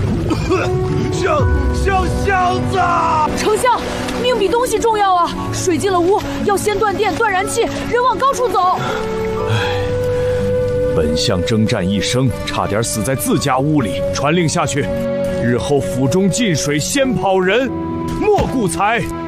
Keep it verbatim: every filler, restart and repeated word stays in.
小小小子， 丞相，命比东西重要啊！水进了屋，要先断电、断燃气，人往高处走。 唉，本相征战一生，差点死在自家屋里。传令下去，日后府中进水，先跑人，莫顾财。